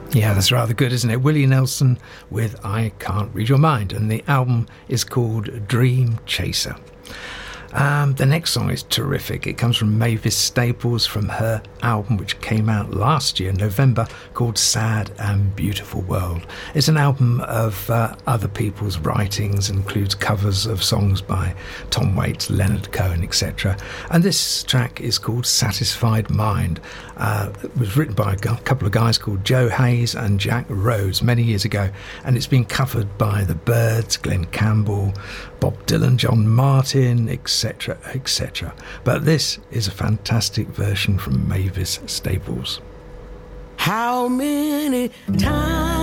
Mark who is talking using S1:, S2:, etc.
S1: Yeah, that's rather good, isn't it? Willie Nelson with I Can't Read Your Mind, and the album is called Dream Chaser. The next song is terrific. It comes from Mavis Staples from her album, which came out last year, November, called Sad and Beautiful World. It's an album of other people's writings, includes covers of songs by Tom Waits, Leonard Cohen, etc. And this track is called Satisfied Mind. It was written by a couple of guys called Joe Hayes and Jack Rhodes many years ago, and it's been covered by The Byrds, Glenn Campbell, Bob Dylan, John Martin, etc., etc. But this is a fantastic version from Mavis Staples.
S2: How many times